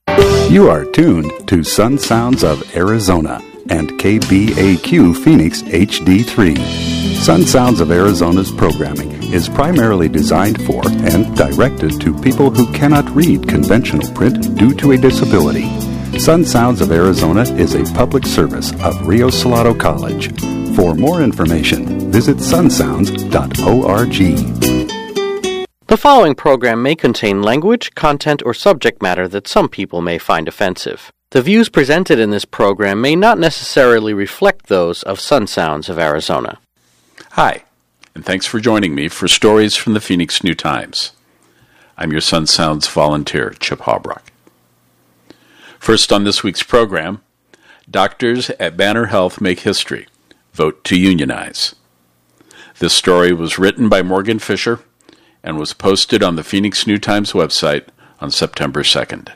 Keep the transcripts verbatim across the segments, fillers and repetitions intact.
You are tuned to Sun Sounds of Arizona and K B A Q Phoenix H D three. Sun Sounds of Arizona's programming is primarily designed for and directed to people who cannot read conventional print due to a disability. Sun Sounds of Arizona is a public service of Rio Salado College. For more information, visit sun sounds dot org. The following program may contain language, content, or subject matter that some people may find offensive. The views presented in this program may not necessarily reflect those of Sun Sounds of Arizona. Hi, and thanks for joining me for Stories from the Phoenix New Times. I'm your Sun Sounds volunteer, Chip Hawbrock. First on this week's program, doctors at Banner Health make history. Vote to unionize. This story was written by Morgan Fisher and was posted on the Phoenix New Times website on September second.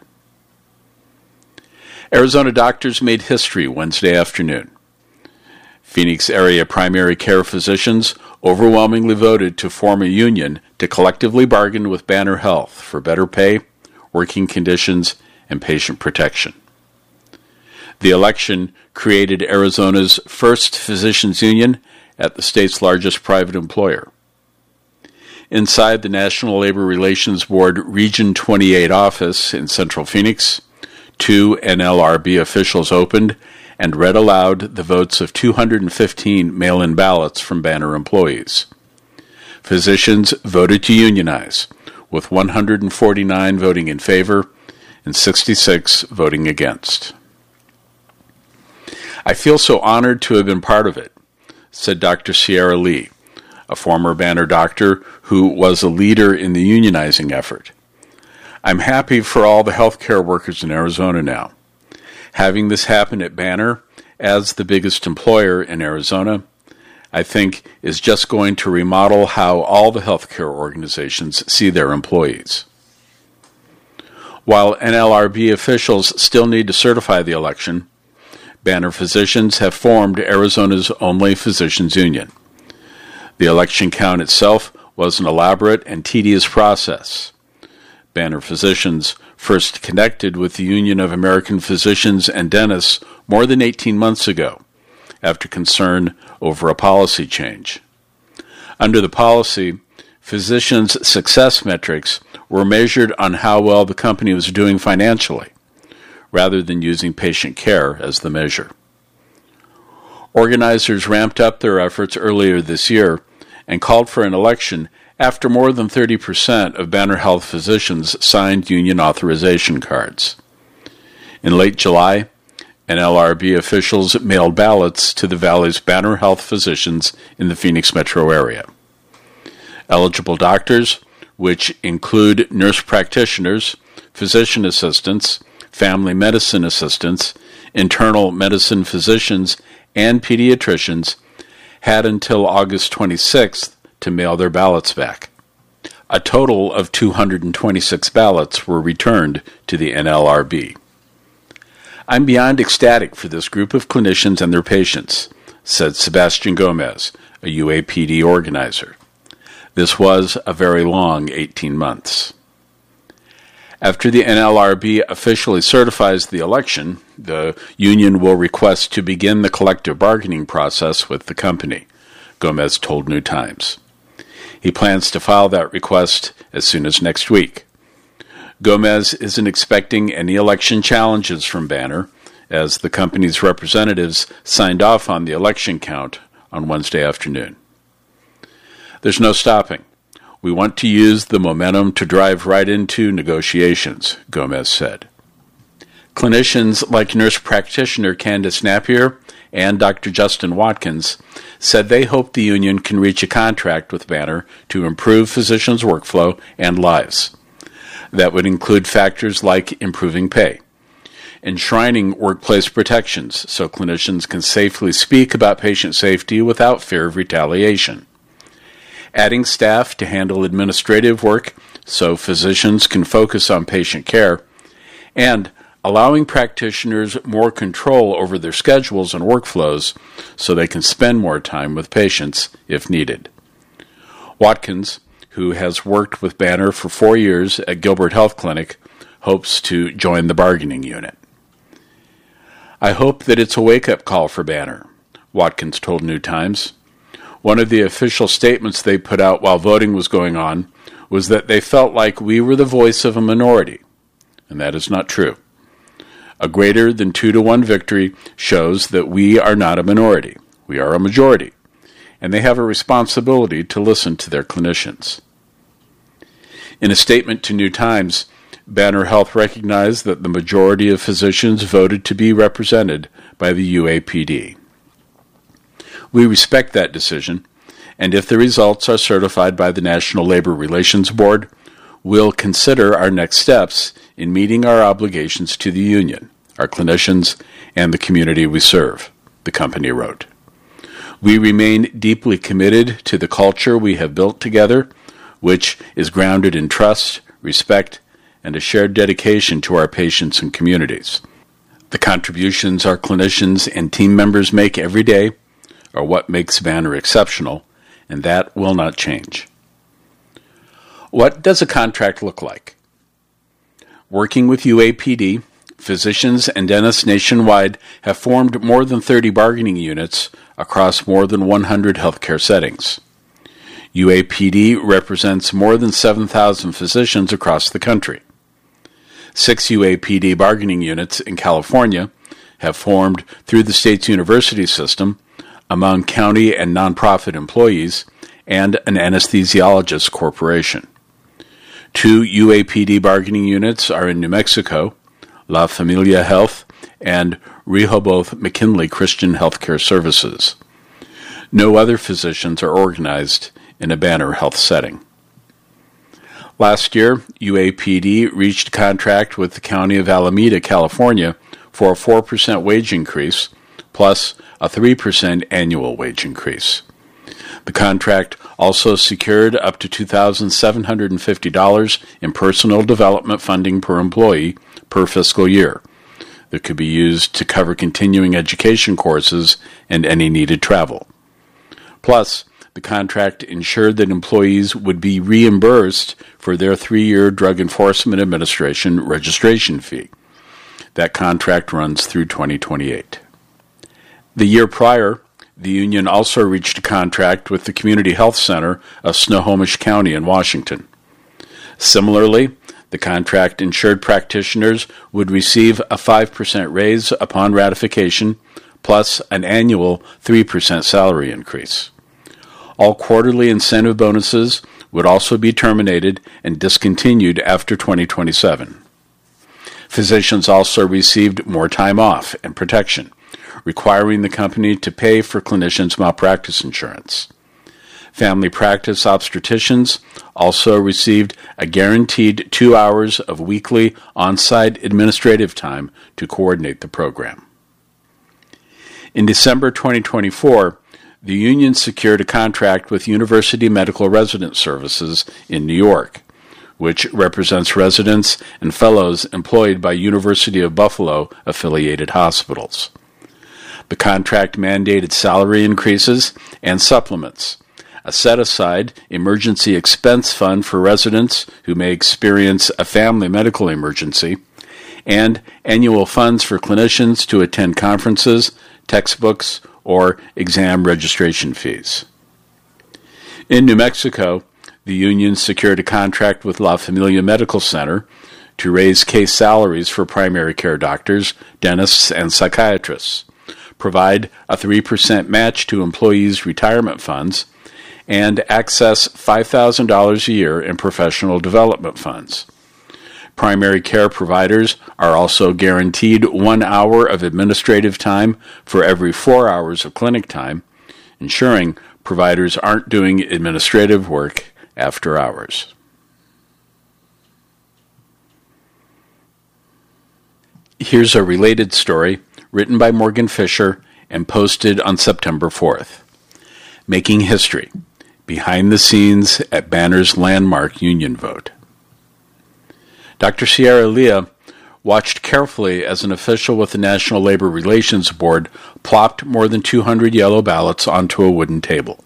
Arizona doctors made history Wednesday afternoon. Phoenix area primary care physicians overwhelmingly voted to form a union to collectively bargain with Banner Health for better pay, working conditions, and patient protection. The election created Arizona's first physicians union at the state's largest private employer. Inside the National Labor Relations Board Region twenty-eight office in Central Phoenix, two N L R B officials opened and read aloud the votes of two hundred fifteen mail-in ballots from Banner employees. Physicians voted to unionize, with one hundred forty-nine voting in favor and sixty-six voting against. I feel so honored to have been part of it, said Doctor Sierra Lee, a former Banner doctor who was a leader in the unionizing effort. I'm happy for all the healthcare workers in Arizona now. Having this happen at Banner, as the biggest employer in Arizona, I think is just going to remodel how all the healthcare organizations see their employees. While N L R B officials still need to certify the election, Banner physicians have formed Arizona's only physicians union. The election count itself was an elaborate and tedious process. Banner physicians first connected with the Union of American Physicians and Dentists more than eighteen months ago, after concern over a policy change. Under the policy, physicians' success metrics were measured on how well the company was doing financially, rather than using patient care as the measure. Organizers ramped up their efforts earlier this year and called for an election after more than thirty percent of Banner Health physicians signed union authorization cards. In late July, N L R B officials mailed ballots to the Valley's Banner Health physicians in the Phoenix metro area. Eligible doctors, which include nurse practitioners, physician assistants, family medicine assistants, internal medicine physicians, and pediatricians, had until August twenty-sixth to mail their ballots back. A total of two hundred twenty-six ballots were returned to the N L R B. I'm beyond ecstatic for this group of clinicians and their patients, said Sebastian Gomez, a U A P D organizer. This was a very long eighteen months. After the N L R B officially certifies the election, the union will request to begin the collective bargaining process with the company, Gomez told New Times. He plans to file that request as soon as next week. Gomez isn't expecting any election challenges from Banner, as the company's representatives signed off on the election count on Wednesday afternoon. There's no stopping. We want to use the momentum to drive right into negotiations, Gomez said. Clinicians like nurse practitioner Candace Napier and Doctor Justin Watkins said they hope the union can reach a contract with Banner to improve physicians' workflow and lives. That would include factors like improving pay, enshrining workplace protections so clinicians can safely speak about patient safety without fear of retaliation, adding staff to handle administrative work so physicians can focus on patient care, and allowing practitioners more control over their schedules and workflows so they can spend more time with patients if needed. Watkins, who has worked with Banner for four years at Gilbert Health Clinic, hopes to join the bargaining unit. I hope that it's a wake-up call for Banner, Watkins told New Times. One of the official statements they put out while voting was going on was that they felt like we were the voice of a minority, and that is not true. A greater than two to one victory shows that we are not a minority. We are a majority, and they have a responsibility to listen to their clinicians. In a statement to New Times, Banner Health recognized that the majority of physicians voted to be represented by the U A P D. We respect that decision, and if the results are certified by the National Labor Relations Board, we'll consider our next steps in meeting our obligations to the union, our clinicians, and the community we serve, the company wrote. We remain deeply committed to the culture we have built together, which is grounded in trust, respect, and a shared dedication to our patients and communities. The contributions our clinicians and team members make every day are what makes Banner exceptional, and that will not change. What does a contract look like? Working with U A P D, physicians and dentists nationwide have formed more than thirty bargaining units across more than one hundred healthcare settings. U A P D represents more than seven thousand physicians across the country. Six U A P D bargaining units in California have formed through the state's university system among county and nonprofit employees and an anesthesiologist corporation. Two U A P D bargaining units are in New Mexico, La Familia Health and Rehoboth McKinley Christian Healthcare Services. No other physicians are organized in a Banner Health setting. Last year, U A P D reached a contract with the County of Alameda, California, for a four percent wage increase, plus a three percent annual wage increase. The contract also secured up to two thousand seven hundred fifty dollars in personal development funding per employee per fiscal year that could be used to cover continuing education courses and any needed travel. Plus, the contract ensured that employees would be reimbursed for their three-year Drug Enforcement Administration registration fee. That contract runs through twenty twenty-eight. The year prior, the union also reached a contract with the Community Health Center of Snohomish County in Washington. Similarly, the contract ensured practitioners would receive a five percent raise upon ratification, plus an annual three percent salary increase. All quarterly incentive bonuses would also be terminated and discontinued after twenty twenty-seven. Physicians also received more time off and protection, requiring the company to pay for clinicians' malpractice insurance. Family practice obstetricians also received a guaranteed two hours of weekly on-site administrative time to coordinate the program. In December twenty twenty-four, the union secured a contract with University Medical Resident Services in New York, which represents residents and fellows employed by University of Buffalo affiliated hospitals. The contract mandated salary increases and supplements, a set-aside emergency expense fund for residents who may experience a family medical emergency, and annual funds for clinicians to attend conferences, textbooks, or exam registration fees. In New Mexico, the union secured a contract with La Familia Medical Center to raise case salaries for primary care doctors, dentists, and psychiatrists, provide a three percent match to employees' retirement funds, and access five thousand dollars a year in professional development funds. Primary care providers are also guaranteed one hour of administrative time for every four hours of clinic time, ensuring providers aren't doing administrative work after hours. Here's a related story written by Morgan Fisher and posted on September fourth. Making History, Behind the Scenes at Banner's Landmark Union Vote. Doctor Sierra Leah watched carefully as an official with the National Labor Relations Board plopped more than two hundred yellow ballots onto a wooden table.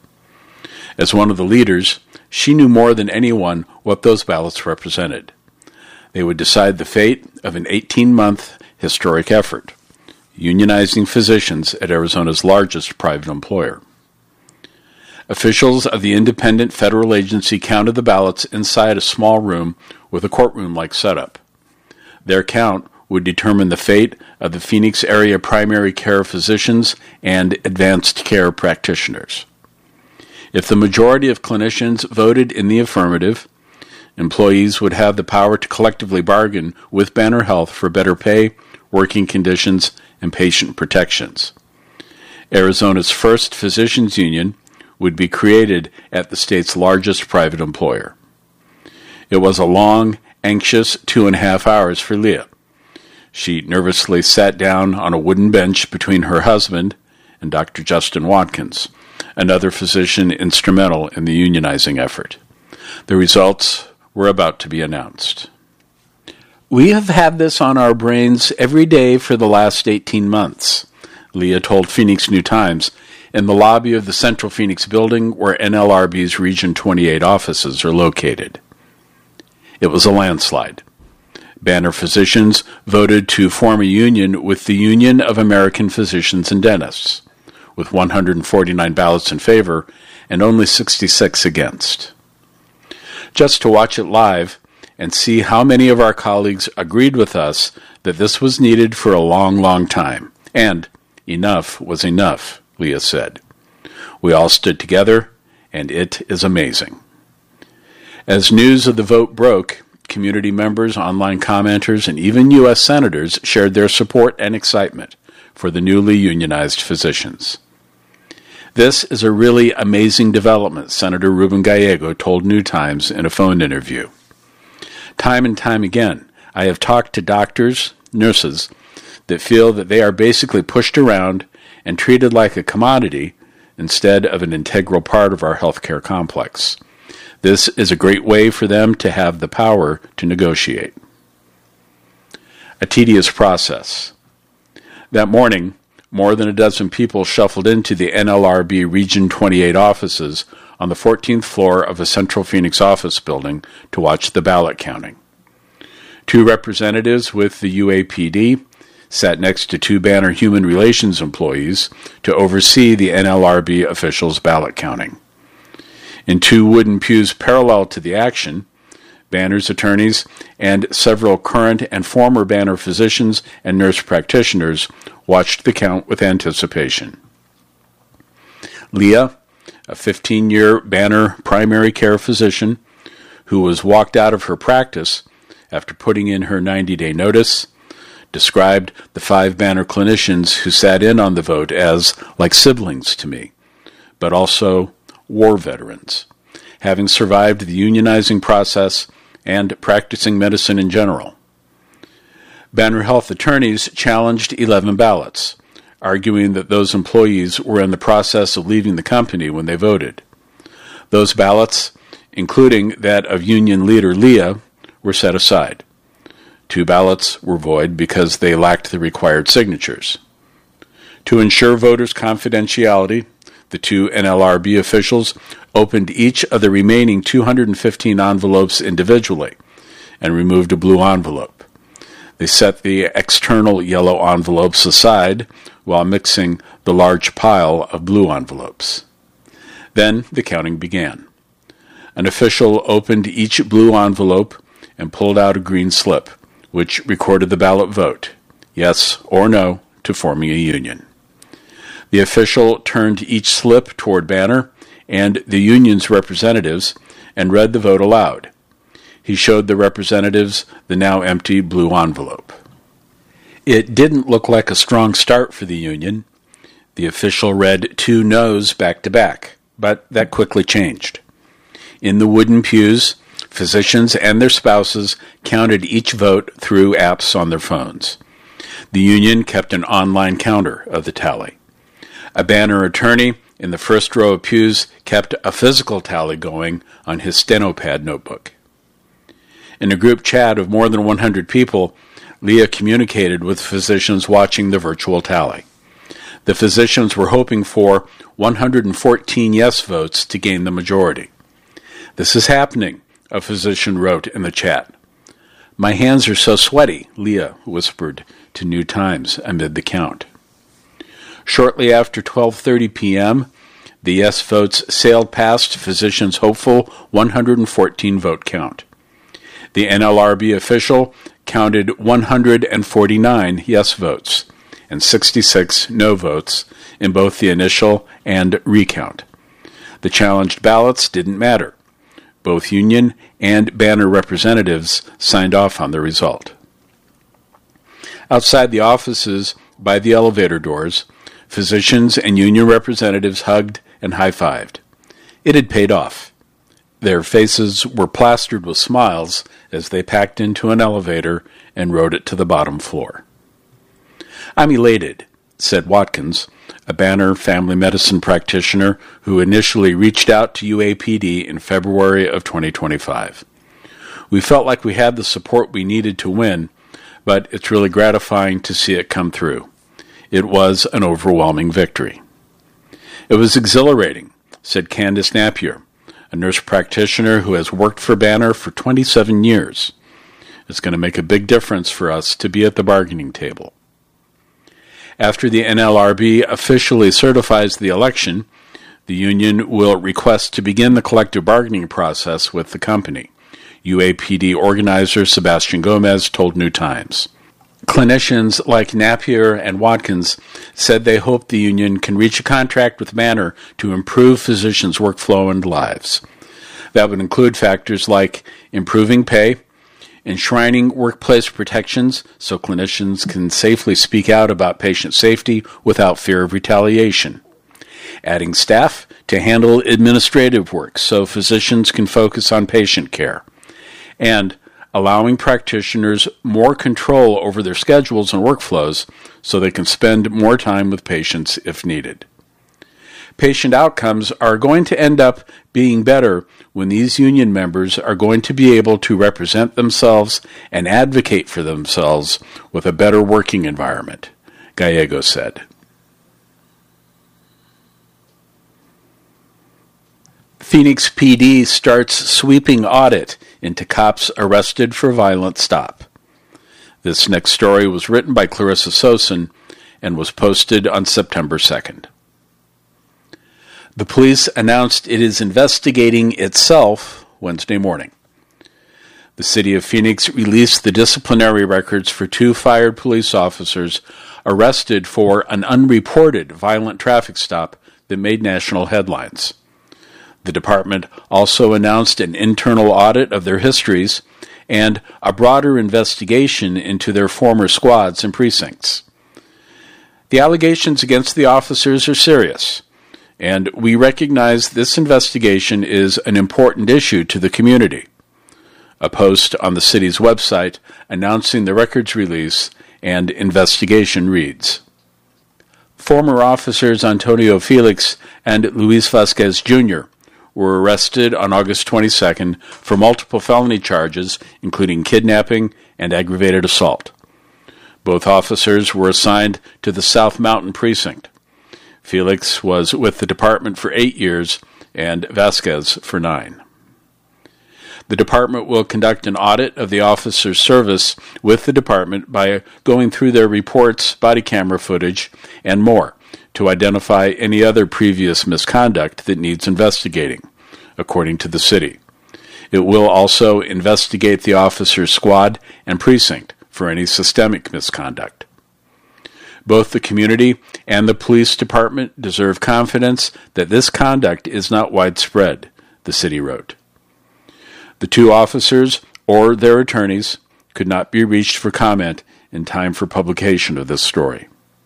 As one of the leaders, she knew more than anyone what those ballots represented. They would decide the fate of an eighteen-month historic effort, unionizing physicians at Arizona's largest private employer. Officials of the independent federal agency counted the ballots inside a small room with a courtroom-like setup. Their count would determine the fate of the Phoenix area primary care physicians and advanced care practitioners. If the majority of clinicians voted in the affirmative, employees would have the power to collectively bargain with Banner Health for better pay, working conditions, and patient protections. Arizona's first physicians union would be created at the state's largest private employer. It was a long, anxious two and a half hours for Leah. She nervously sat down on a wooden bench between her husband and Doctor Justin Watkins, another physician instrumental in the unionizing effort. The results were about to be announced. "We have had this on our brains every day for the last eighteen months, Leah told Phoenix New Times in the lobby of the Central Phoenix building where N L R B's Region twenty-eight offices are located. It was a landslide. Banner physicians voted to form a union with the Union of American Physicians and Dentists, with one hundred forty-nine ballots in favor and only sixty-six against. Just to watch it live and see how many of our colleagues agreed with us that this was needed for a long, long time, and enough was enough," Leah said. "We all stood together, and it is amazing." As news of the vote broke, community members, online commenters, and even U S senators shared their support and excitement for the newly unionized physicians. "This is a really amazing development," Senator Ruben Gallego told New Times in a phone interview. "Time and time again, I have talked to doctors, nurses, that feel that they are basically pushed around and treated like a commodity instead of an integral part of our healthcare complex. This is a great way for them to have the power to negotiate." A tedious process. That morning, more than a dozen people shuffled into the N L R B Region twenty-eight offices on the fourteenth floor of a Central Phoenix office building to watch the ballot counting. Two representatives with the U A P D sat next to two Banner Human Relations employees to oversee the N L R B officials' ballot counting. In two wooden pews parallel to the action, Banner's attorneys and several current and former Banner physicians and nurse practitioners watched the count with anticipation. Leah, a fifteen-year Banner primary care physician who was walked out of her practice after putting in her ninety-day notice, described the five Banner clinicians who sat in on the vote as like siblings to me, but also war veterans, having survived the unionizing process and practicing medicine in general. Banner Health attorneys challenged eleven ballots, arguing that those employees were in the process of leaving the company when they voted. Those ballots, including that of union leader Leah, were set aside. Two ballots were void because they lacked the required signatures. To ensure voters' confidentiality, the two N L R B officials opened each of the remaining two hundred fifteen envelopes individually and removed a blue envelope. They set the external yellow envelopes aside while mixing the large pile of blue envelopes. Then the counting began. An official opened each blue envelope and pulled out a green slip, which recorded the ballot vote, yes or no, to forming a union. The official turned each slip toward Banner and the union's representatives and read the vote aloud. He showed the representatives the now empty blue envelope. It didn't look like a strong start for the union. The official read two no's back to back, but that quickly changed. In the wooden pews, physicians and their spouses counted each vote through apps on their phones. The union kept an online counter of the tally. A Banner attorney in the first row of pews kept a physical tally going on his stenopad notebook. In a group chat of more than one hundred people, Leah communicated with physicians watching the virtual tally. The physicians were hoping for one hundred fourteen yes votes to gain the majority. "This is happening," a physician wrote in the chat. "My hands are so sweaty," Leah whispered to New Times amid the count. Shortly after twelve thirty p.m., the yes votes sailed past physicians' hopeful one hundred fourteen vote count. The N L R B official counted one hundred forty-nine yes votes and sixty-six no votes in both the initial and recount. The challenged ballots didn't matter. Both union and Banner representatives signed off on the result. Outside the offices, by the elevator doors, physicians and union representatives hugged and high-fived. It had paid off. Their faces were plastered with smiles as they packed into an elevator and rode it to the bottom floor. "I'm elated," said Watkins, a Banner family medicine practitioner who initially reached out to U A P D in February of twenty twenty-five. "We felt like we had the support we needed to win, but it's really gratifying to see it come through. It was an overwhelming victory." "It was exhilarating," said Candace Napier, a nurse practitioner who has worked for Banner for twenty-seven years. "It's going to make a big difference for us to be at the bargaining table." After the N L R B officially certifies the election, the union will request to begin the collective bargaining process with the company, U A P D organizer Sebastian Gomez told New Times. Clinicians like Napier and Watkins said they hope the union can reach a contract with Banner to improve physicians' workflow and lives. That would include factors like improving pay, enshrining workplace protections so clinicians can safely speak out about patient safety without fear of retaliation, adding staff to handle administrative work so physicians can focus on patient care, and allowing practitioners more control over their schedules and workflows so they can spend more time with patients if needed. Patient outcomes are going to end up being better when these union members are going to be able to represent themselves and advocate for themselves with a better working environment, Gallego said. Phoenix P D starts sweeping audit into cops arrested for violent stop. This next story was written by Clarissa Sosin and was posted on September second. The police announced it is investigating itself Wednesday morning. The city of Phoenix released the disciplinary records for two fired police officers arrested for an unreported violent traffic stop that made national headlines. The department also announced an internal audit of their histories and a broader investigation into their former squads and precincts. The allegations against the officers are serious, and we recognize this investigation is an important issue to the community. A post on the city's website announcing the records release and investigation reads, Former officers Antonio Felix and Luis Vasquez Junior were arrested on August twenty-second for multiple felony charges, including kidnapping and aggravated assault. Both officers were assigned to the South Mountain Precinct. Felix was with the department for eight years and Vasquez for nine. The department will conduct an audit of the officers' service with the department by going through their reports, body camera footage, and more to identify any other previous misconduct that needs investigating, according to the city. It will also investigate the officers' squad and precinct for any systemic misconduct. Both the community and the police department deserve confidence that this conduct is not widespread, the city wrote. The two officers or their attorneys could not be reached for comment in time for publication of this story.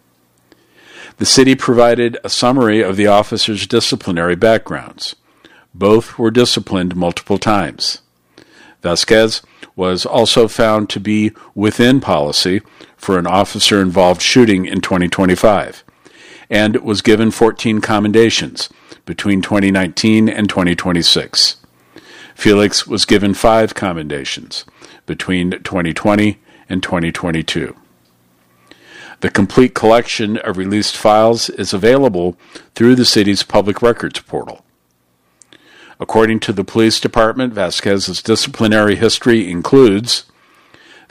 The city provided a summary of the officers' disciplinary backgrounds. Both were disciplined multiple times. Vasquez was also found to be within policy for an officer-involved shooting in twenty twenty-five, and was given fourteen commendations between twenty nineteen and twenty twenty-six. Felix was given five commendations between twenty twenty and twenty twenty-two. The complete collection of released files is available through the city's public records portal. According to the police department, Vasquez's disciplinary history includes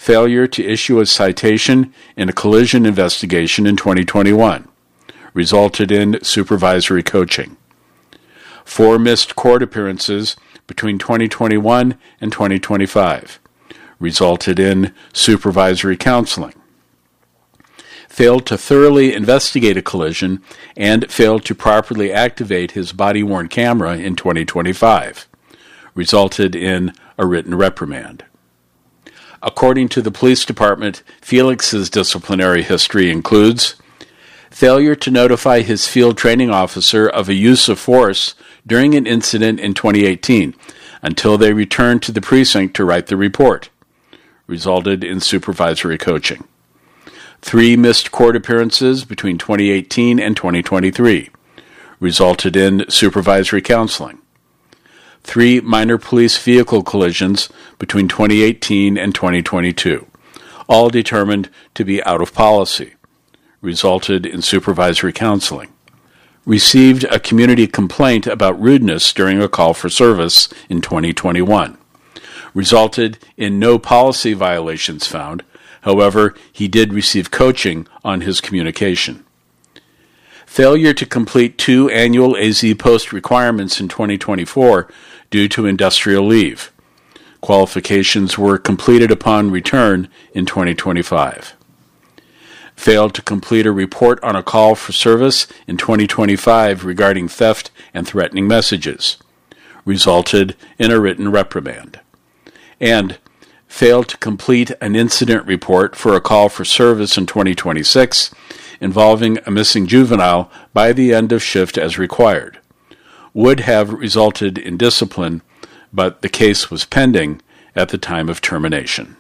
failure to issue a citation in a collision investigation in twenty twenty-one, resulted in supervisory coaching. Four missed court appearances between twenty twenty-one and twenty twenty-five, resulted in supervisory counseling. Failed to thoroughly investigate a collision and failed to properly activate his body-worn camera in twenty twenty-five, resulted in a written reprimand. According to the police department, Felix's disciplinary history includes failure to notify his field training officer of a use of force during an incident in twenty eighteen until they returned to the precinct to write the report, resulted in supervisory coaching. Three missed court appearances between twenty eighteen and twenty twenty-three, resulted in supervisory counseling. Three minor police vehicle collisions between twenty eighteen and twenty twenty-two, all determined to be out of policy, resulted in supervisory counseling. Received a community complaint about rudeness during a call for service in twenty twenty-one, resulted in no policy violations found. However, he did receive coaching on his communication. Failure to complete two annual A Z Post requirements in twenty twenty-four due to industrial leave. Qualifications were completed upon return in twenty twenty-five. Failed to complete a report on a call for service in twenty twenty-five regarding theft and threatening messages. Resulted in a written reprimand. And failed to complete an incident report for a call for service in twenty twenty-six involving a missing juvenile by the end of shift as required. Would have resulted in discipline, but the case was pending at the time of termination.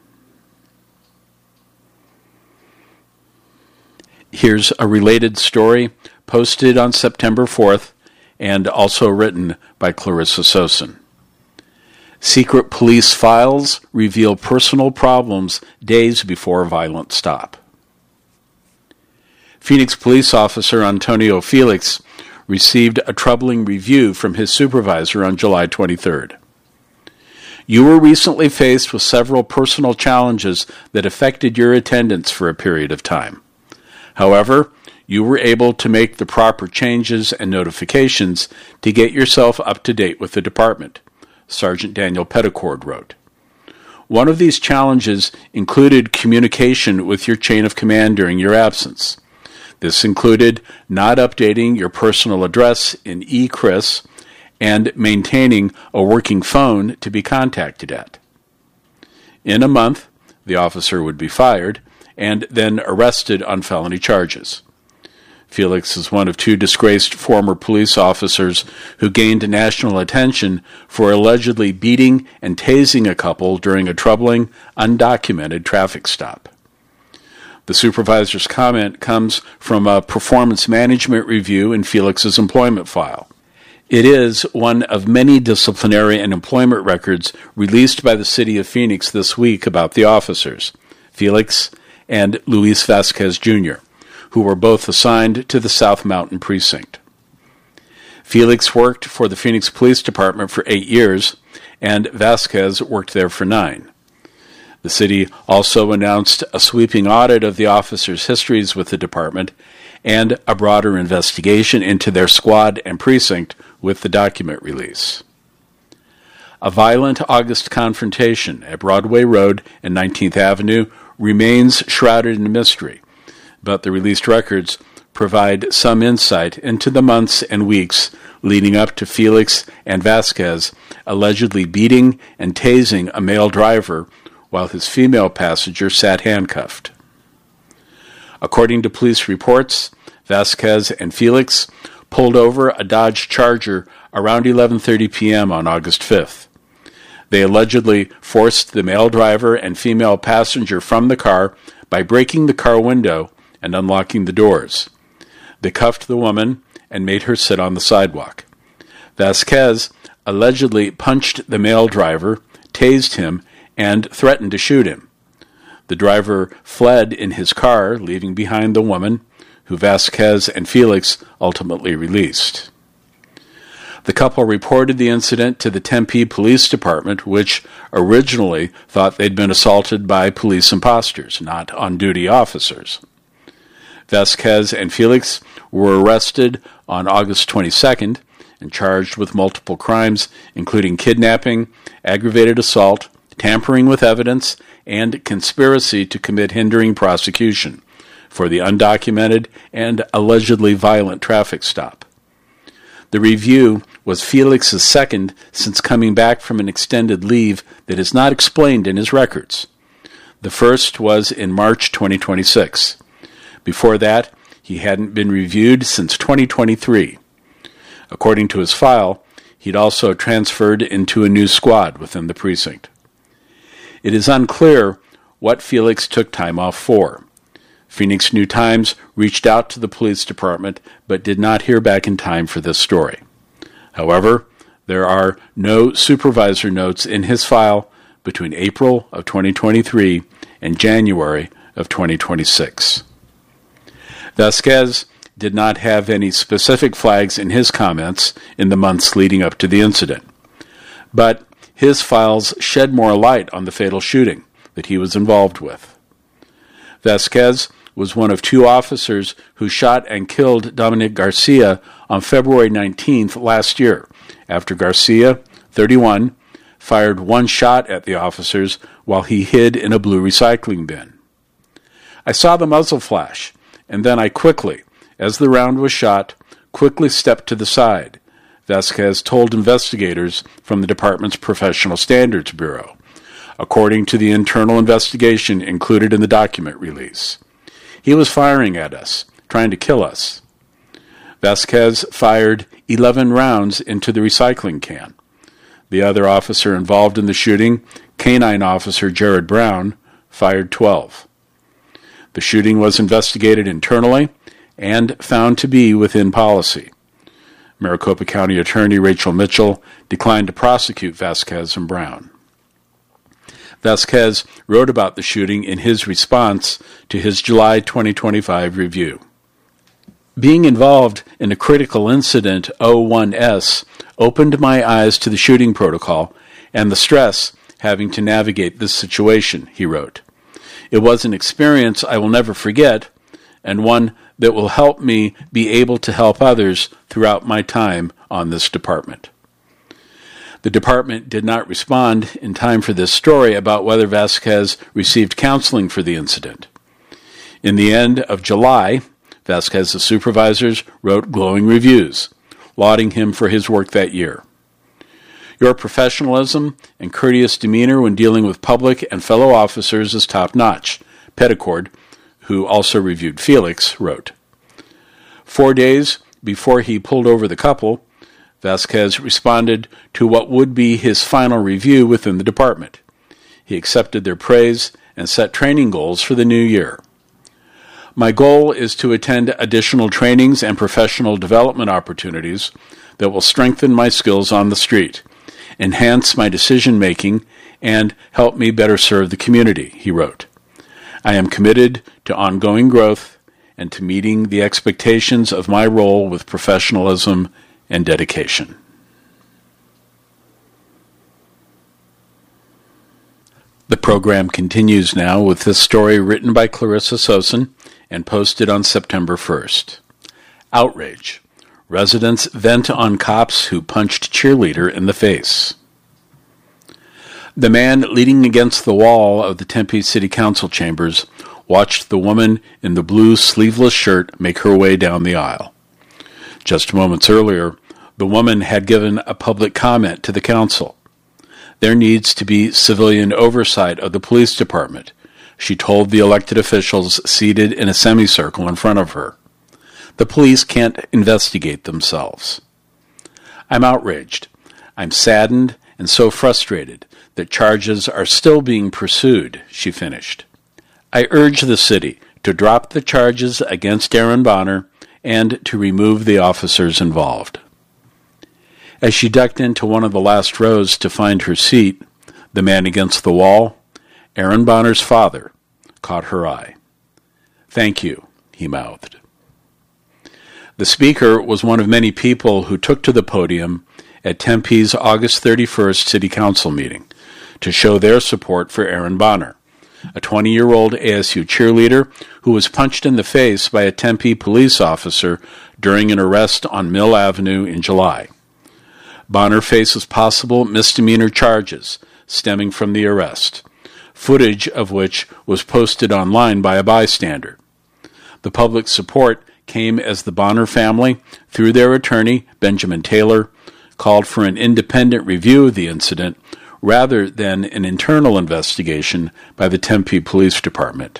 Here's a related story posted on September fourth and also written by Clarissa Sosin. Secret police files reveal personal problems days before violent stop. Phoenix police officer Antonio Felix received a troubling review from his supervisor on July twenty-third. You were recently faced with several personal challenges that affected your attendance for a period of time. However, you were able to make the proper changes and notifications to get yourself up to date with the department, Sergeant Daniel Petticord wrote. One of these challenges included communication with your chain of command during your absence. This included not updating your personal address in E C R I S and maintaining a working phone to be contacted at. In a month, the officer would be fired and then arrested on felony charges. Felix is one of two disgraced former police officers who gained national attention for allegedly beating and tasing a couple during a troubling, undocumented traffic stop. The supervisor's comment comes from a performance management review in Felix's employment file. It is one of many disciplinary and employment records released by the City of Phoenix this week about the officers, Felix and Luis Vasquez Junior, who were both assigned to the South Mountain Precinct. Felix worked for the Phoenix Police Department for eight years, and Vasquez worked there for nine. The city also announced a sweeping audit of the officers' histories with the department and a broader investigation into their squad and precinct with the document release. A violent August confrontation at Broadway Road and nineteenth Avenue remains shrouded in mystery, but the released records provide some insight into the months and weeks leading up to Felix and Vasquez allegedly beating and tasing a male driver while his female passenger sat handcuffed. According to police reports, Vasquez and Felix pulled over a Dodge Charger around eleven thirty p.m. on August fifth. They allegedly forced the male driver and female passenger from the car by breaking the car window and unlocking the doors. They cuffed the woman and made her sit on the sidewalk. Vasquez allegedly punched the male driver, tased him, and threatened to shoot him. The driver fled in his car, leaving behind the woman, who Vasquez and Felix ultimately released. The couple reported the incident to the Tempe Police Department, which originally thought they'd been assaulted by police imposters, not on-duty officers. Vasquez and Felix were arrested on August twenty-second and charged with multiple crimes, including kidnapping, aggravated assault, tampering with evidence, and conspiracy to commit hindering prosecution for the undocumented and allegedly violent traffic stop. The review was Felix's second since coming back from an extended leave that is not explained in his records. The first was in March twenty twenty-six. Before that, he hadn't been reviewed since twenty twenty-three. According to his file, he'd also transferred into a new squad within the precinct. It is unclear what Felix took time off for. Phoenix New-Times reached out to the police department but did not hear back in time for this story. However, there are no supervisor notes in his file between April of twenty twenty-three and January of twenty twenty-six. Vasquez did not have any specific flags in his comments in the months leading up to the incident, but his files shed more light on the fatal shooting that he was involved with. Vasquez was one of two officers who shot and killed Dominic Garcia on February nineteenth last year, after Garcia, thirty-one, fired one shot at the officers while he hid in a blue recycling bin. I saw the muzzle flash, and then I quickly, as the round was shot, quickly stepped to the side, Vasquez told investigators from the department's Professional Standards Bureau, according to the internal investigation included in the document release. He was firing at us, trying to kill us. Vasquez fired eleven rounds into the recycling can. The other officer involved in the shooting, Canine Officer Jared Brown, fired twelve. The shooting was investigated internally and found to be within policy. Maricopa County Attorney Rachel Mitchell declined to prosecute Vasquez and Brown. Vasquez wrote about the shooting in his response to his July twenty twenty-five review. Being involved in a critical incident O one S opened my eyes to the shooting protocol and the stress having to navigate this situation, he wrote. It was an experience I will never forget, and one that will help me be able to help others throughout my time on this department. The department did not respond in time for this story about whether Vasquez received counseling for the incident. In the end of July, Vasquez's supervisors wrote glowing reviews, lauding him for his work that year. Your professionalism and courteous demeanor when dealing with public and fellow officers is top-notch, Petticord, who also reviewed Felix, wrote. Four days before he pulled over the couple, Vasquez responded to what would be his final review within the department. He accepted their praise and set training goals for the new year. My goal is to attend additional trainings and professional development opportunities that will strengthen my skills on the street, enhance my decision-making, and help me better serve the community, he wrote. I am committed to ongoing growth and to meeting the expectations of my role with professionalism and dedication. The program continues now with this story written by Clarissa Sosin and posted on September first. Outrage. Residents vent on cops who punched cheerleader in the face. The man leaning against the wall of the Tempe City Council chambers watched the woman in the blue sleeveless shirt make her way down the aisle. Just moments earlier, the woman had given a public comment to the council. There needs to be civilian oversight of the police department, she told the elected officials seated in a semicircle in front of her. The police can't investigate themselves. I'm outraged. I'm saddened and so frustrated that charges are still being pursued, she finished. I urge the city to drop the charges against Aaron Bonner and to remove the officers involved. As she ducked into one of the last rows to find her seat, the man against the wall, Aaron Bonner's father, caught her eye. Thank you, he mouthed. The speaker was one of many people who took to the podium at Tempe's August thirty-first City Council meeting to show their support for Aaron Bonner, a twenty-year-old A S U cheerleader who was punched in the face by a Tempe police officer during an arrest on Mill Avenue in July. Bonner faces possible misdemeanor charges stemming from the arrest, footage of which was posted online by a bystander. The public support came as the Bonner family, through their attorney, Benjamin Taylor, called for an independent review of the incident rather than an internal investigation by the Tempe Police Department.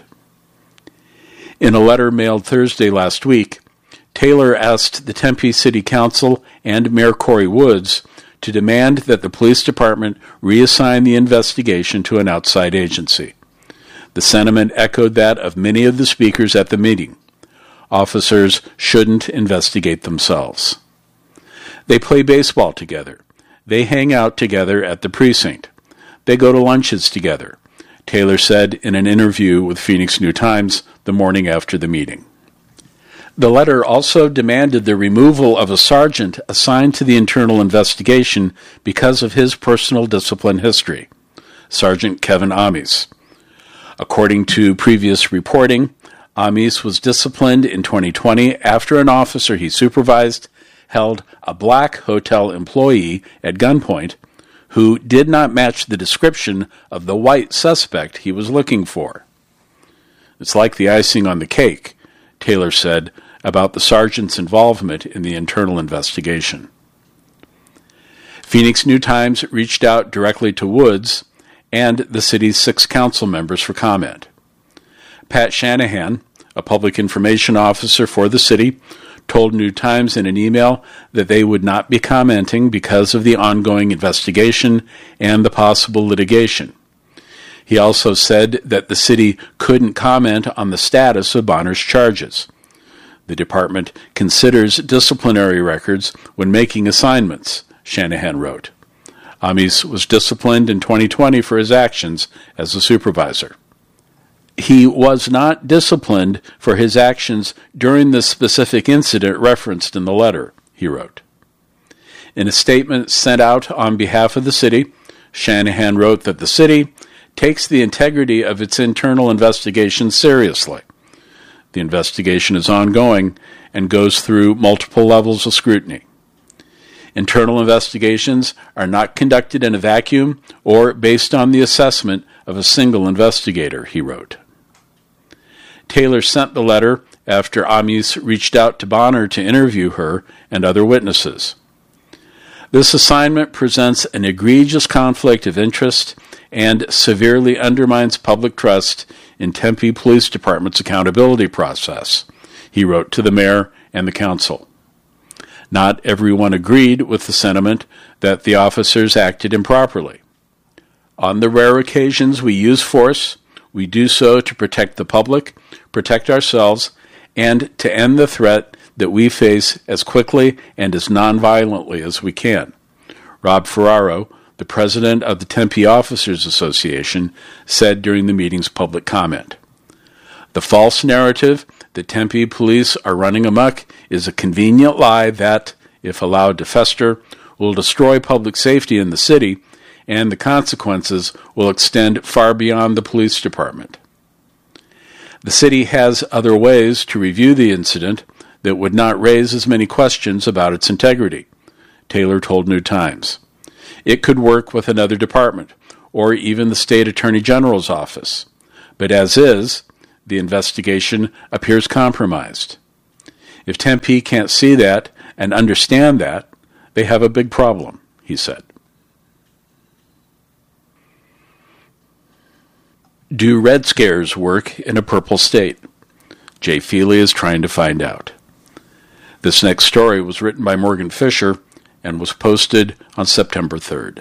In a letter mailed Thursday last week, Taylor asked the Tempe City Council and Mayor Corey Woods to demand that the police department reassign the investigation to an outside agency. The sentiment echoed that of many of the speakers at the meeting. Officers shouldn't investigate themselves. They play baseball together. They hang out together at the precinct. They go to lunches together, Taylor said in an interview with Phoenix New-Times the morning after the meeting. The letter also demanded the removal of a sergeant assigned to the internal investigation because of his personal discipline history, Sergeant Kevin Amis. According to previous reporting, Amis was disciplined in twenty twenty after an officer he supervised held a black hotel employee at gunpoint who did not match the description of the white suspect he was looking for. It's like the icing on the cake, Taylor said about the sergeant's involvement in the internal investigation. Phoenix New-Times reached out directly to Woods and the city's six council members for comment. Pat Shanahan, a public information officer for the city, told New-Times in an email that they would not be commenting because of the ongoing investigation and the possible litigation. He also said that the city couldn't comment on the status of Bonner's charges. The department considers disciplinary records when making assignments, Shanahan wrote. Amis was disciplined in twenty twenty for his actions as a supervisor. He was not disciplined for his actions during the specific incident referenced in the letter, he wrote. In a statement sent out on behalf of the city, Shanahan wrote that the city takes the integrity of its internal investigation seriously. The investigation is ongoing and goes through multiple levels of scrutiny. Internal investigations are not conducted in a vacuum or based on the assessment of a single investigator, he wrote. Taylor sent the letter after Amis reached out to Bonner to interview her and other witnesses. This assignment presents an egregious conflict of interest and severely undermines public trust in Tempe Police Department's accountability process, he wrote to the mayor and the council. Not everyone agreed with the sentiment that the officers acted improperly. On the rare occasions we use force, we do so to protect the public, protect ourselves, and to end the threat that we face as quickly and as nonviolently as we can, Rob Ferraro, the president of the Tempe Officers Association, said during the meeting's public comment. The false narrative that Tempe police are running amok is a convenient lie that, if allowed to fester, will destroy public safety in the city, and the consequences will extend far beyond the police department. The city has other ways to review the incident that would not raise as many questions about its integrity, Taylor told New-Times. It could work with another department, or even the state attorney general's office. But as is, the investigation appears compromised. If Tempe can't see that and understand that, they have a big problem, he said. Do Red Scares work in a purple state? Jay Feely is trying to find out. This next story was written by Morgan Fisher and was posted on September third.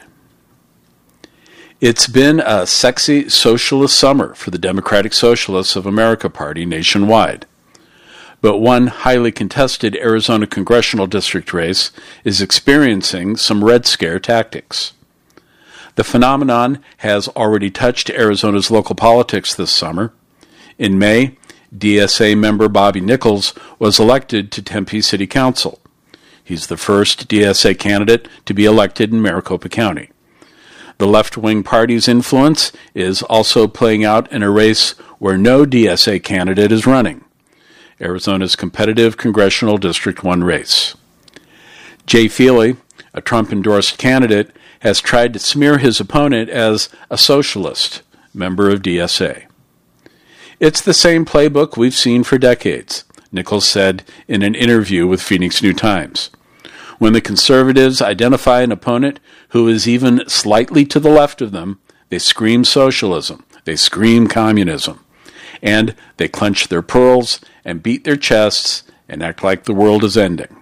It's been a sexy socialist summer for the Democratic Socialists of America Party nationwide. But one highly contested Arizona congressional district race is experiencing some Red Scare tactics. The phenomenon has already touched Arizona's local politics this summer. In May, D S A member Bobby Nichols was elected to Tempe City Council. He's the first D S A candidate to be elected in Maricopa County. The left-wing party's influence is also playing out in a race where no D S A candidate is running, Arizona's competitive Congressional District one race. Jay Feely, a Trump-endorsed candidate, has tried to smear his opponent as a socialist member of D S A. It's the same playbook we've seen for decades, Nichols said in an interview with Phoenix New Times. When the conservatives identify an opponent who is even slightly to the left of them, they scream socialism, they scream communism, and they clench their pearls and beat their chests and act like the world is ending.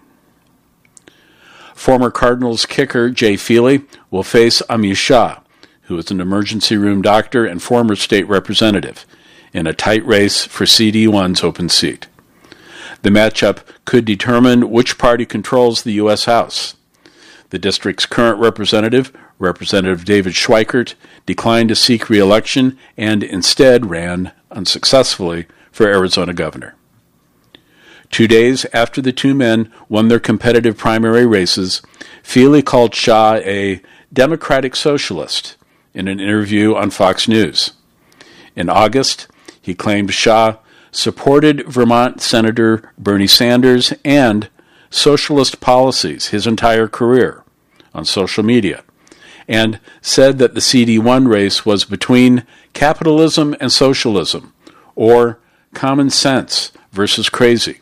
Former Cardinals kicker Jay Feely will face Amish Shah, who is an emergency room doctor and former state representative, in a tight race for C D one's open seat. The matchup could determine which party controls the U S House. The district's current representative, Representative David Schweikert, declined to seek re-election and instead ran unsuccessfully for Arizona governor. Two days after the two men won their competitive primary races, Feely called Shah a Democratic socialist in an interview on Fox News. In August, he claimed Shah supported Vermont Senator Bernie Sanders and socialist policies his entire career on social media, and said that the C D one race was between capitalism and socialism, or common sense versus crazy.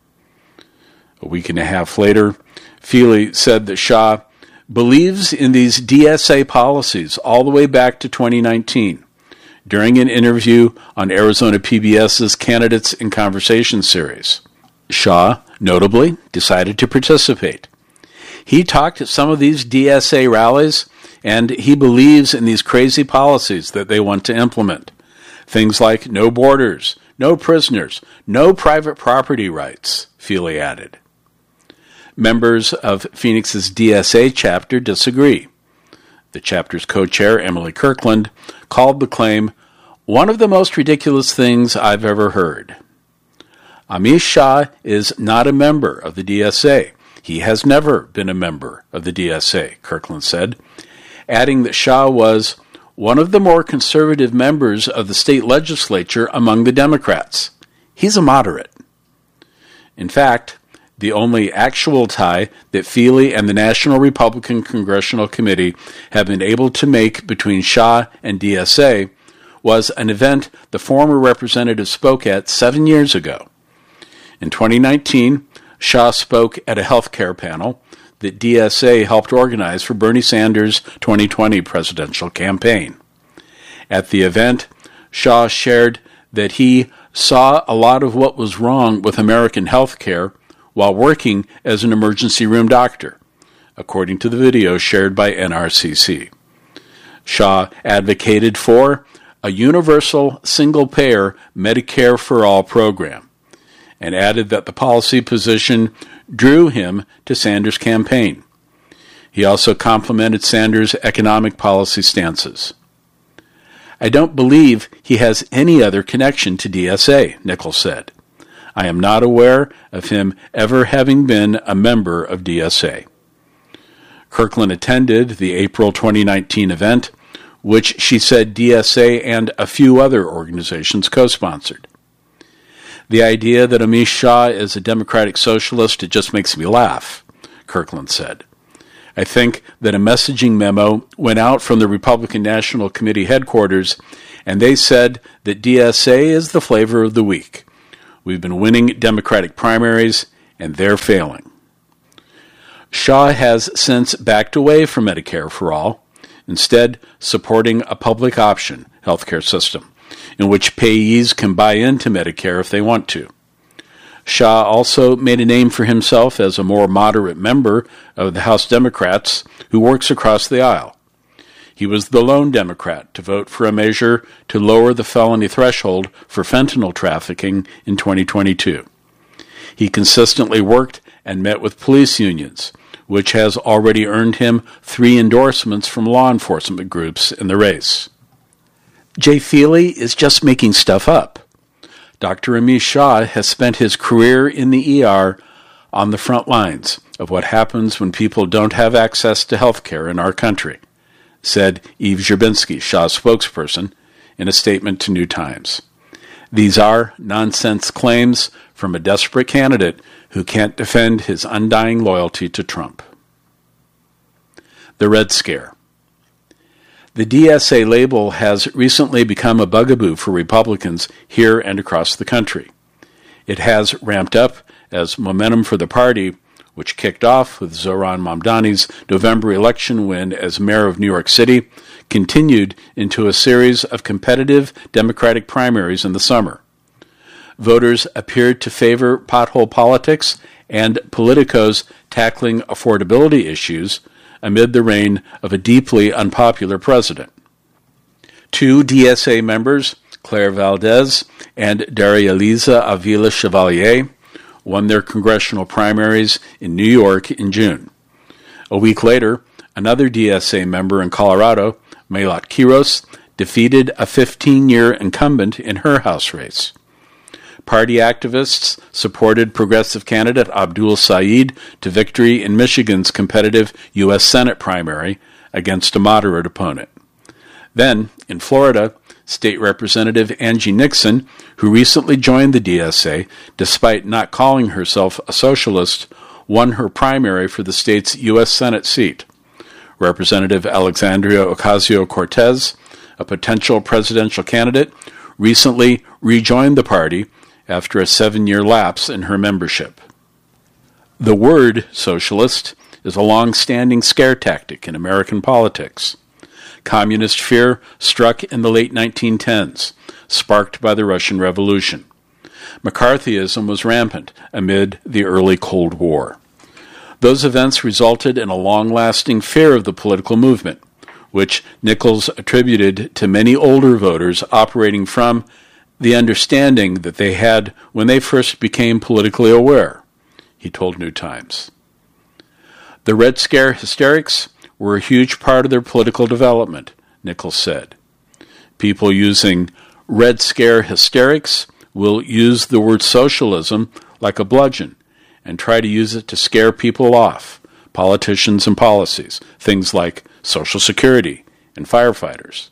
A week and a half later, Feely said that Shah believes in these D S A policies all the way back to twenty nineteen, during an interview on Arizona P B S's Candidates in Conversation series. Shah, notably, decided to participate. He talked at some of these D S A rallies, and he believes in these crazy policies that they want to implement. Things like no borders, no prisoners, no private property rights, Feely added. Members of Phoenix's D S A chapter disagree. The chapter's co-chair, Emily Kirkland, called the claim one of the most ridiculous things I've ever heard. Amish Shah is not a member of the D S A. He has never been a member of the D S A, Kirkland said, adding that Shah was one of the more conservative members of the state legislature among the Democrats. He's a moderate. In fact, the only actual tie that Feely and the National Republican Congressional Committee have been able to make between Shah and D S A was an event the former representative spoke at seven years ago. In twenty nineteen, Shah spoke at a health care panel that D S A helped organize for Bernie Sanders' twenty twenty presidential campaign. At the event, Shah shared that he saw a lot of what was wrong with American health care while working as an emergency room doctor, according to the video shared by N R C C. Shah advocated for a universal single-payer Medicare for All program, and added that the policy position drew him to Sanders' campaign. He also complimented Sanders' economic policy stances. I don't believe he has any other connection to D S A, Nichols said. I am not aware of him ever having been a member of D S A. Kirkland attended the April twenty nineteen event, which she said D S A and a few other organizations co-sponsored. The idea that Amish Shah is a democratic socialist, it just makes me laugh, Kirkland said. I think that a messaging memo went out from the Republican National Committee headquarters, and they said that D S A is the flavor of the week. We've been winning Democratic primaries, and they're failing. Shah has since backed away from Medicare for All, instead supporting a public option healthcare system, in which payees can buy into Medicare if they want to. Shah also made a name for himself as a more moderate member of the House Democrats who works across the aisle. He was the lone Democrat to vote for a measure to lower the felony threshold for fentanyl trafficking in twenty twenty-two. He consistently worked and met with police unions, which has already earned him three endorsements from law enforcement groups in the race. Jay Feely is just making stuff up. Doctor Amish Shah has spent his career in the E R on the front lines of what happens when people don't have access to health care in our country, said Eve Zherbinski, Shah's spokesperson, in a statement to New Times. These are nonsense claims from a desperate candidate who can't defend his undying loyalty to Trump. The Red Scare. The D S A label has recently become a bugaboo for Republicans here and across the country. It has ramped up as momentum for the party, which kicked off with Zohran Mamdani's November election win as mayor of New York City, continued into a series of competitive Democratic primaries in the summer. Voters appeared to favor pothole politics and politicos tackling affordability issues amid the reign of a deeply unpopular president. Two D S A members, Claire Valdez and Daria-Liza Avila Chevalier, won their congressional primaries in New York in June. A week later, another D S A member in Colorado, Melat Kiros, defeated a fifteen-year incumbent in her House race. Party activists supported progressive candidate Abdul Saeed to victory in Michigan's competitive U S Senate primary against a moderate opponent. Then, in Florida, State Representative Angie Nixon, who recently joined the D S A despite not calling herself a socialist, won her primary for the state's U S Senate seat. Representative Alexandria Ocasio-Cortez, a potential presidential candidate, recently rejoined the party after a seven-year lapse in her membership. The word socialist is a long-standing scare tactic in American politics. Communist fear struck in the late nineteen tens, sparked by the Russian Revolution. McCarthyism was rampant amid the early Cold War. Those events resulted in a long-lasting fear of the political movement, which Nichols attributed to many older voters operating from the understanding that they had when they first became politically aware, he told New Times. The Red Scare hysterics were a huge part of their political development, Nichols said. People using Red Scare hysterics will use the word socialism like a bludgeon and try to use it to scare people off, politicians and policies, things like Social Security and firefighters.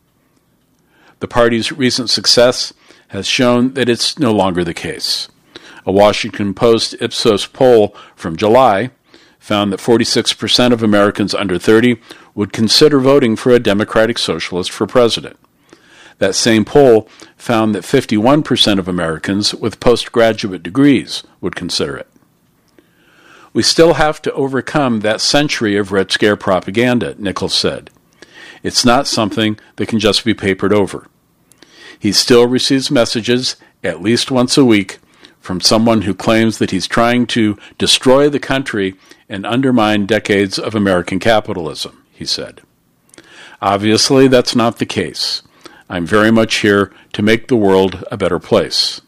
The party's recent success has shown that it's no longer the case. A Washington Post Ipsos poll from July found that forty-six percent of Americans under thirty would consider voting for a Democratic Socialist for president. That same poll found that fifty-one percent of Americans with postgraduate degrees would consider it. We still have to overcome that century of Red Scare propaganda, Nichols said. It's not something that can just be papered over. He still receives messages, at least once a week, from someone who claims that he's trying to destroy the country and undermine decades of American capitalism, he said. Obviously, that's not the case. I'm very much here to make the world a better place.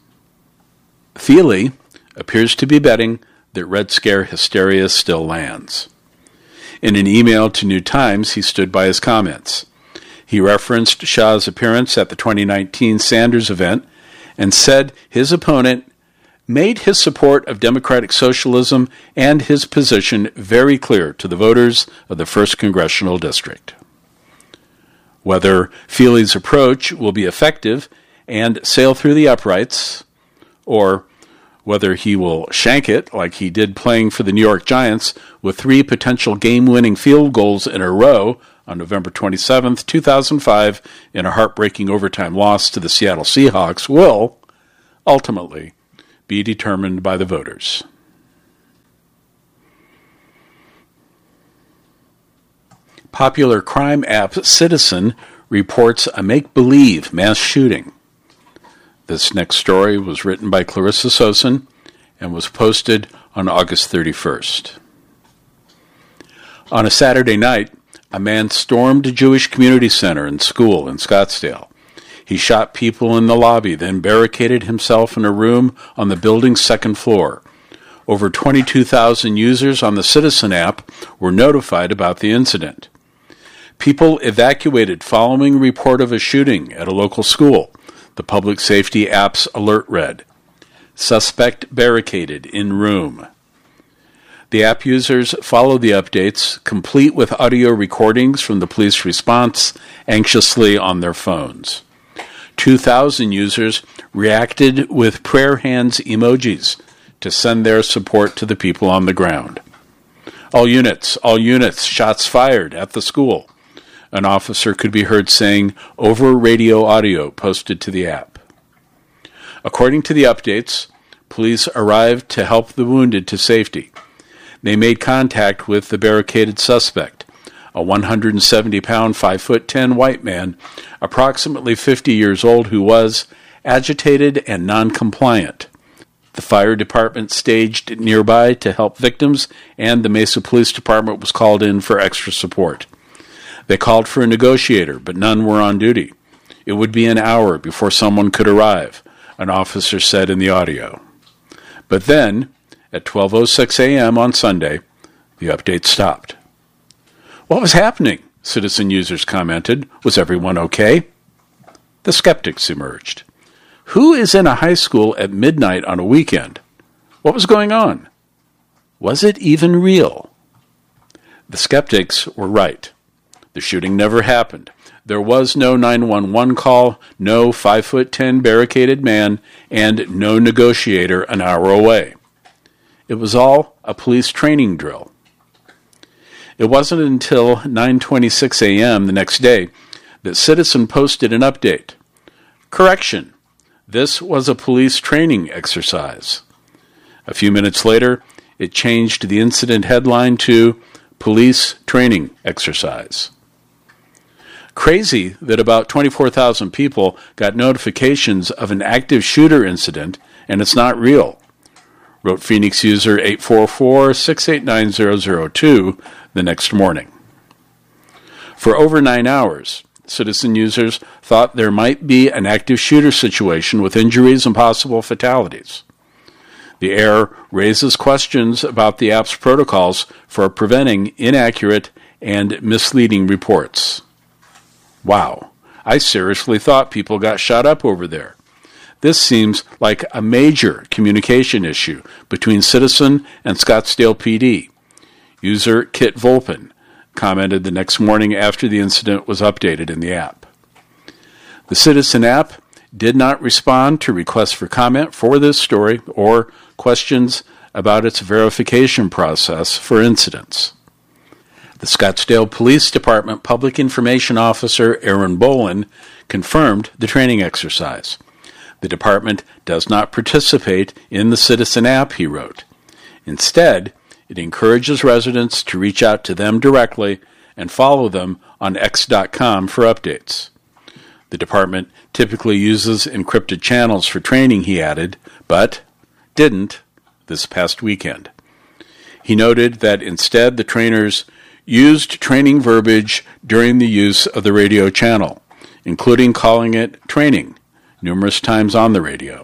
Feely appears to be betting that Red Scare hysteria still lands. In an email to New Times, he stood by his comments. He referenced Shah's appearance at the twenty nineteen Sanders event and said his opponent made his support of democratic socialism and his position very clear to the voters of the first Congressional District. Whether Feely's approach will be effective and sail through the uprights, or whether he will shank it like he did playing for the New York Giants with three potential game-winning field goals in a row on November twenty-seventh, two thousand five, in a heartbreaking overtime loss to the Seattle Seahawks, will ultimately be determined by the voters. Popular crime app Citizen reports a make-believe mass shooting. This next story was written by Clarissa Sosin and was posted on August thirty-first. On a Saturday night, a man stormed a Jewish community center and school in Scottsdale. He shot people in the lobby, then barricaded himself in a room on the building's second floor. Over twenty-two thousand users on the Citizen app were notified about the incident. People evacuated following report of a shooting at a local school. The public safety app's alert read, "Suspect barricaded in room." The app users followed the updates, complete with audio recordings from the police response, anxiously on their phones. two thousand users reacted with prayer hands emojis to send their support to the people on the ground. All units, all units, shots fired at the school. An officer could be heard saying over radio audio posted to the app. According to the updates, police arrived to help the wounded to safety. They made contact with the barricaded suspect, a one hundred seventy pound, five foot ten white man, approximately fifty years old, who was agitated and non-compliant. The fire department staged nearby to help victims, and the Mesa Police Department was called in for extra support. They called for a negotiator, but none were on duty. It would be an hour before someone could arrive, an officer said in the audio. But then, at twelve oh six a.m. on Sunday, the update stopped. "What was happening?" citizen users commented. "Was everyone okay?" The skeptics emerged. Who is in a high school at midnight on a weekend? What was going on? Was it even real? The skeptics were right. The shooting never happened. There was no nine one one call, no five foot ten barricaded man, and no negotiator an hour away. It was all a police training drill. It wasn't until nine twenty-six a.m. the next day that Citizen posted an update. Correction, this was a police training exercise. A few minutes later, it changed the incident headline to Police Training Exercise. Crazy that about twenty-four thousand people got notifications of an active shooter incident and it's not real, wrote Phoenix user eight four four, six eight nine zero zero two the next morning. For over nine hours, citizen users thought there might be an active shooter situation with injuries and possible fatalities. The error raises questions about the app's protocols for preventing inaccurate and misleading reports. Wow, I seriously thought people got shot up over there. This seems like a major communication issue between Citizen and Scottsdale P D. User Kit Volpin commented the next morning after the incident was updated in the app. The Citizen app did not respond to requests for comment for this story or questions about its verification process for incidents. The Scottsdale Police Department Public Information Officer Aaron Bolin confirmed the training exercise. The department does not participate in the Citizen app, he wrote. Instead, it encourages residents to reach out to them directly and follow them on X dot com for updates. The department typically uses encrypted channels for training, he added, but didn't this past weekend. He noted that instead the trainers used training verbiage during the use of the radio channel, including calling it training numerous times on the radio.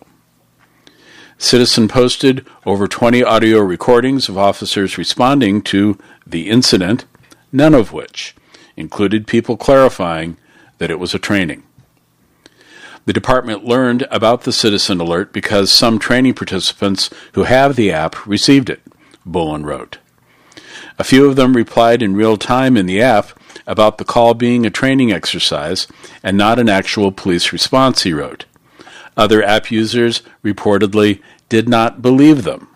Citizen posted over twenty audio recordings of officers responding to the incident, none of which included people clarifying that it was a training. The department learned about the Citizen alert because some training participants who have the app received it, Bolin wrote. A few of them replied in real time in the app about the call being a training exercise and not an actual police response, he wrote. Other app users reportedly did not believe them.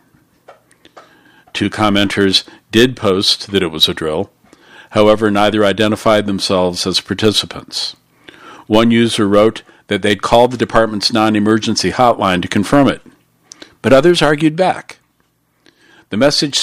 Two commenters did post that it was a drill. However, neither identified themselves as participants. One user wrote that they'd called the department's non-emergency hotline to confirm it, but others argued back. The message